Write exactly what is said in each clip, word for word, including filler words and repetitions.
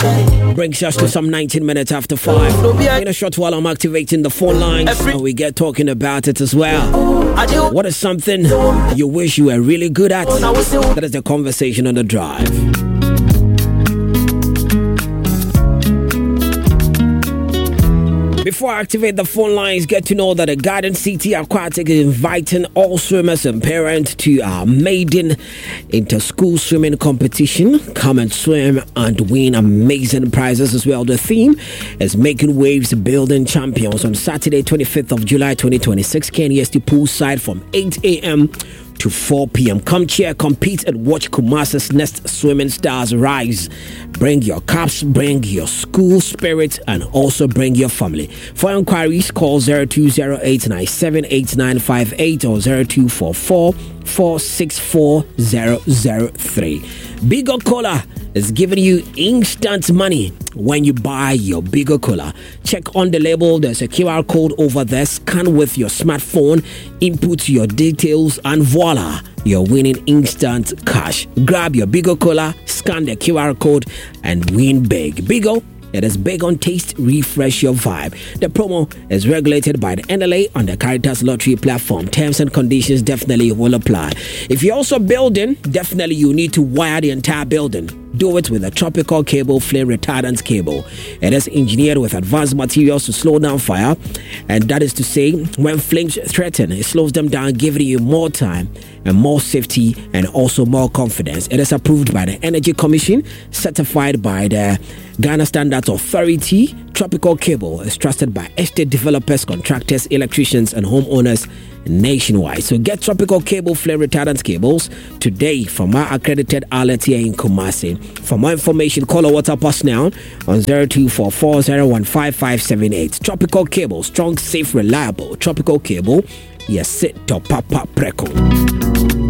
Brings us to some nineteen minutes after five. In a short while, I'm activating the phone lines and we get talking about it as well. What is something you wish you were really good at? That is the conversation on the drive. Before I activate the phone lines, get to know that the Garden City Aquatic is inviting all swimmers and parents to our maiden inter-school swimming competition. Come and swim and win amazing prizes as well. The theme is Making Waves, Building Champions on Saturday, twenty-fifth of July, twenty twenty-six. K N E S T poolside from eight a.m. to four p.m. Come cheer, compete, and watch Kumasi's next swimming stars rise. Bring your caps, bring your school spirit, and also bring your family. For inquiries, call zero two zero eight nine seven eight nine five eight or zero two four four four six four zero zero three. Bigo Cola is giving you instant money when you buy your Bigo Cola. Check on the label. There's a Q R code over there. Scan with your smartphone, input your details, and voila, you're winning instant cash. Grab your Bigo Cola, scan the Q R code, and win big. Bigo, it is big on taste. Refresh your vibe. The promo is regulated by the N L A on the Caritas Lottery platform. Terms and conditions definitely will apply. If you're also building, definitely you need to wire the entire building. Do it with a tropical cable flame retardant cable. It is engineered with advanced materials to slow down fire, and that is to say, when flames threaten, it slows them down, giving you more time and more safety and also more confidence. It is approved by the Energy Commission, certified by the Ghana Standards Authority. Tropical cable is trusted by estate developers, contractors, electricians, and homeowners nationwide. So get tropical cable flame retardant cables today from our accredited outlet here in Kumasi. For more information, call or WhatsApp us now on zero two four four zero one five five seven eight. Tropical cable, strong, safe, reliable. Tropical cable, yes, sit to papa preko.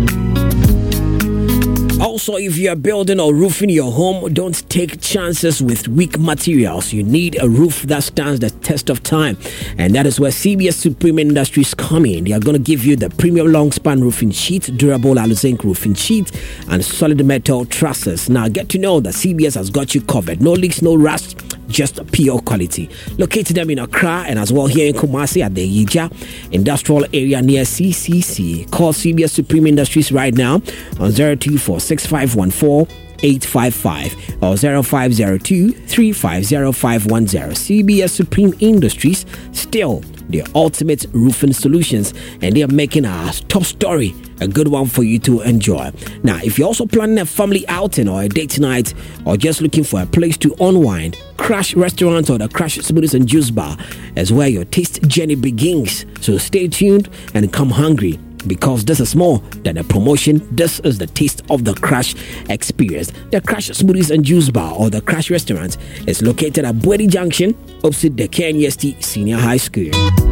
Also, if you are building or roofing your home, don't take chances with weak materials. You need a roof that stands the test of time. And that is where C B S Supreme Industries come in. They are going to give you the premium long span roofing sheet, durable alu-zinc roofing sheet, and solid metal trusses. Now, get to know that C B S has got you covered. No leaks, no rust, just pure quality. Locate them in Accra and as well here in Kumasi at the Yija Industrial Area near C C C. Call C B S Supreme Industries right now on zero two four six five one four eight five five or zero five zero two three five zero five one zero. C B S Supreme Industries, still the ultimate roofing solutions, and they are making our top story a good one for you to enjoy. Now, if you're also planning a family outing or a date night or just looking for a place to unwind, Crash Restaurant or the Crash Smoothies and Juice Bar is where your taste journey begins. So stay tuned and come hungry, because this is more than a promotion. This is the taste of the Crash experience. The Crash Smoothies and Juice Bar or the Crash Restaurant is located at Bwedi Junction, opposite the K N E S T Senior High School.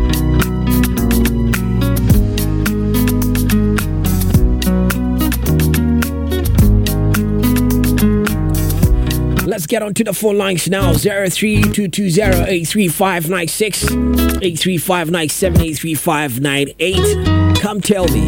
Let's get onto the phone lines now. zero three two two zero eight three five nine six, eight three five nine seven, eight three five nine eight. Come tell me,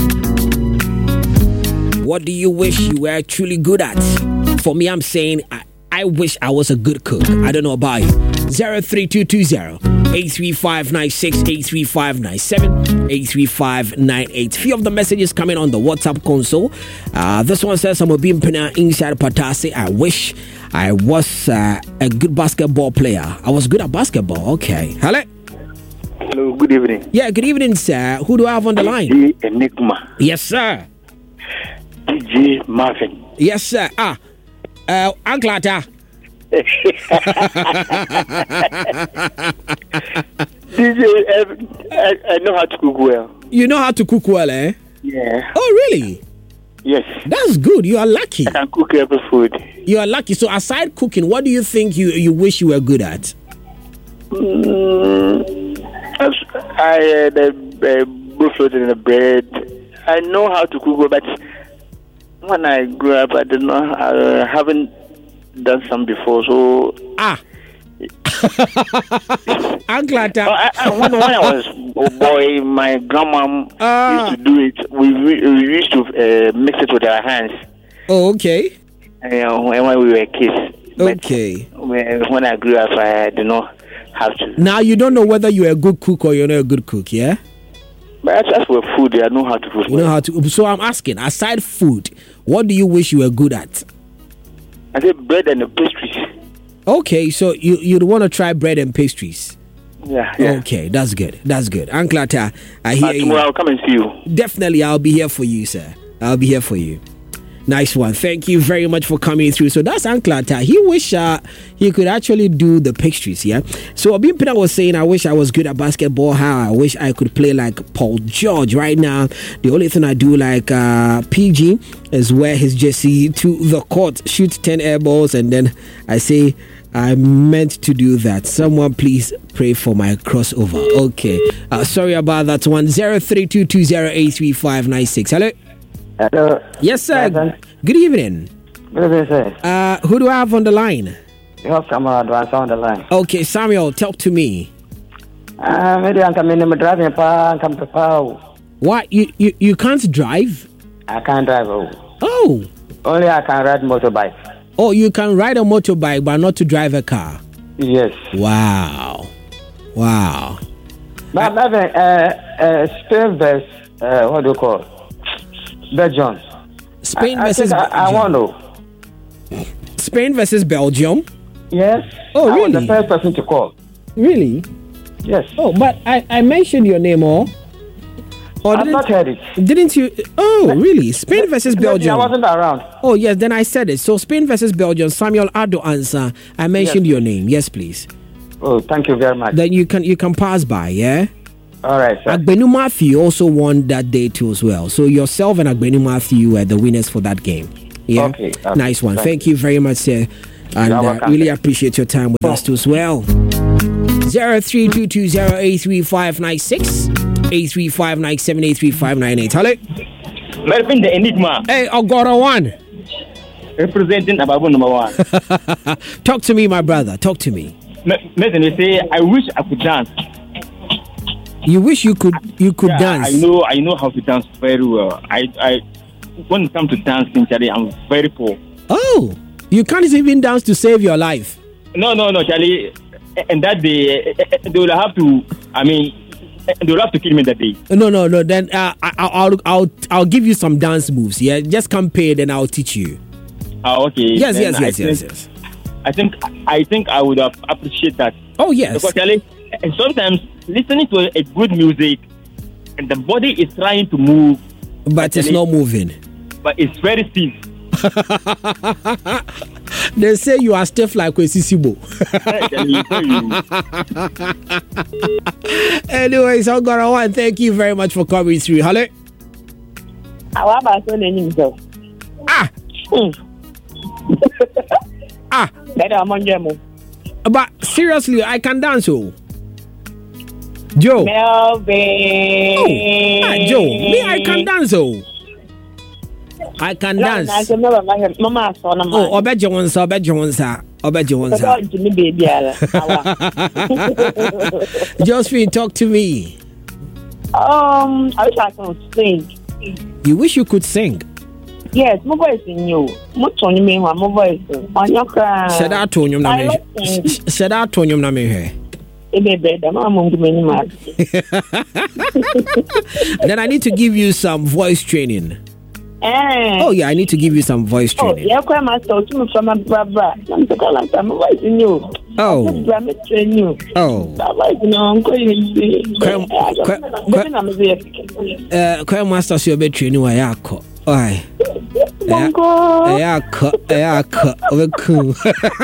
what do you wish you were truly good at? For me, I'm saying I, I wish I was a good cook. I don't know about you. zero three two two zero eight three five nine six, eight three five nine seven, eight three five nine eight. Few of the messages coming on the WhatsApp console. Uh, this one says, I'm a bimpina inside Patasi. I wish I was uh, a good basketball player. I was good at basketball. Okay. Hello. Hello, good evening. Yeah, good evening, sir. Who do I have on the line? D J Enigma. Yes, sir. D J Marvin. Yes, sir. Ah, uh, Uncle Ata. D J, uh, I, I know how to cook well. You know how to cook well, eh? Yeah. Oh, really? Yes. That's good. You are lucky. I can cook every food. You are lucky. So aside cooking, what do you think you, you wish you were good at? Mm, I uh, the uh, buffalo and the bread. I know how to cook, but when I grew up, I did not. I haven't done some before. So ah, Uncle Ata. I, I, when, when I was a boy, my grandma uh, used to do it. We we, we used to uh, mix it with our hands. Oh, okay. And, uh, when we were kids, Okay. When, when I grew up, I did not have to. Now you don't know whether you're a good cook or you're not a good cook, yeah? But as for food, I know how to cook. You know how to. So I'm asking, aside food, what do you wish you were good at? I said bread and the pastries. Okay, so you you'd want to try bread and pastries. Yeah, yeah. Okay, that's good. That's good. Uncle Atta, I hear uh, you. Tomorrow I'll come and see you. Definitely, I'll be here for you, sir. I'll be here for you. Nice one. Thank you very much for coming through. So that's Uncle Atta. He wish uh, he could actually do the pastries, yeah? So Obin Peter was saying, I wish I was good at basketball. How I wish I could play like Paul George. Right now, the only thing I do like uh, P G is wear his jersey to the court, shoot ten air balls, and then I say, I meant to do that. Someone please pray for my crossover. Okay. Uh, sorry about that one. zero three two two zero eight three five nine six. Hello? Hello. Yes, sir. Hello. Good evening. Good evening, sir. Uh, who do I have on the line? You have Samuel Advance on the line. Okay, Samuel, talk to me. Uh, maybe I'm coming to driving pa, come to power. What? You, you, you can't drive? I can't drive. Oh. Oh. Only I can ride motorbike. Oh, you can ride a motorbike, but not to drive a car? Yes. Wow. Wow. But I, maybe, uh, uh, Spain versus, uh, what do you call it? Belgium. Spain I, versus I Belgium. I, I want to. Spain versus Belgium? Yes. Oh, I really? was the first person to call. Really? Yes. Oh, but I, I mentioned your name, or? or I've not heard it. Didn't you? Oh, really? Spain versus Belgium. I wasn't around. Oh, yes, then I said it. So, Spain versus Belgium, Samuel Ado answer. I mentioned Yes. your name. Yes, please. Oh, thank you very much. Then you can you can pass by, yeah? All right, sir. Agbenu Matthew also won that day too as well. So yourself and Agbenu Matthew were the winners for that game. Yeah? Okay, okay. Nice one. Thank Thank you very much, sir. And You're uh, welcome, really sir. appreciate your time with us too as well. zero three two two zero eight three five nine six, eight three five nine seven, eight three five nine eight. Hello? Melvin the Enigma. Hey, Ogoro One. Representing Ababu number one. Talk to me, my brother. Talk to me. Listen, they say, I wish I could dance. You wish you could you could Yeah, dance. I know I know how to dance very well. I, I when it comes to dancing, Charlie, I'm very poor. Oh, you can't even dance to save your life. No, no, no, Charlie. And that day, they will have to, I mean, they will have to kill me that day. No, no, no. Then uh, I, I'll I'll I'll give you some dance moves. Yeah, just come pay, then I'll teach you. Ah, okay. Yes, Then yes, I yes, think, yes, yes. I think I think I would have appreciate that. Oh yes. Because Charlie, and sometimes listening to a, a good music, and the body is trying to move, But it's not moving. but it's very stiff. They say you are stiff like Kwesisibo. Anyways, I'm gonna want thank you very much for coming through. Hello. How about so many himself? Ah. ah. Better among them. But seriously, I can dance. Oh, Joe. Melvin. Oh, ah, Joe. Me, I can dance. Oh, I can dance. Mama saw them. Oh, Obe Jones, Obe Jones, Obe Jones. Jimmy baby. Josephine, talk to me. Um, I wish I could sing. You wish you could sing. Yes, my voice is new. Much on you mean my voice. On your car. Said that to you, na me. Said that to you, na me. Then I need to give you some voice training. Eh. Oh yeah, I need to give you some voice Oh, training. yeah, quite my soul to me from my brother. I'm so called like my voice is new. Oh. I'm train you. Oh. That voice, you know, I'm going to Kwem- kwe- Uh, Choir master, so you be training why I call. Oi. Bongo. Yeah, cut. Yeah, cut. Over cool.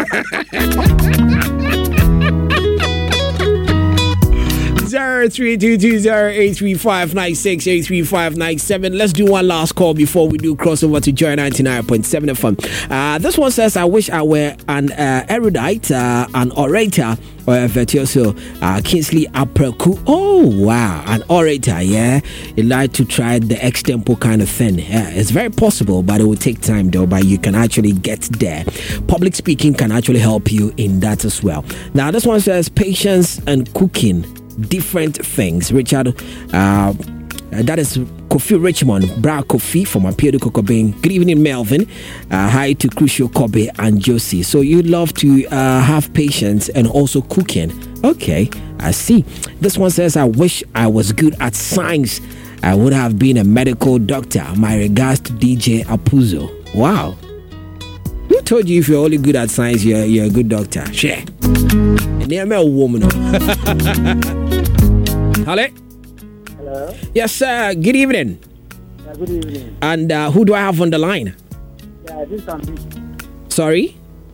Zero three two two zero eight three five nine six eight three five nine seven. Let's do one last call before we do crossover to Joy ninety nine point seven F M. Uh, this one says, "I wish I were an uh, erudite, uh, an orator, or a virtuoso." Uh, Kingsley Apreku. Oh wow, an orator. Yeah, you'd like to try the extempo kind of thing. Yeah, it's very possible, but it will take time though. But you can actually get there. Public speaking can actually help you in that as well. Now, this one says, "Patience and cooking." Different things, Richard. Uh, that is Kofi Richmond, Bra Kofi from Appear to Kokobing. Good evening, Melvin. Uh, hi to Crucial Kobe and Josie. So you love to uh, have patience and also cooking. Okay, I see. This one says, I wish I was good at science. I would have been a medical doctor. My regards to D J Apuzo. Wow. Who told you if you're only good at science, you're, you're a good doctor? Share. And I'm a woman. Hello? Hello? Yes, sir. Good evening. Yeah, good evening. And uh, who do I have on the line? Yeah, this is Ambi. Sorry?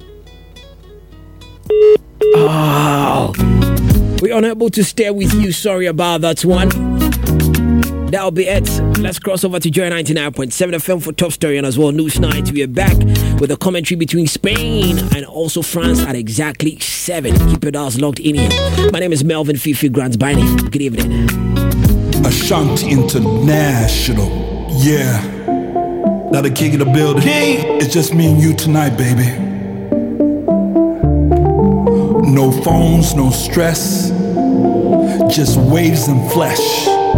Oh. We're unable to stay with you. Sorry about that one. That'll be it. Let's cross over to Joy ninety-nine point seven F M for Top Story and as well News Night. We are back with a commentary between Spain and also France at exactly seven. Keep your dials locked in here. My name is Melvin Fifi Grants Biney. Good evening. Ashanti International. Yeah. Now the king of the building. King. It's just me and you tonight, baby. No phones, no stress. Just waves and flesh.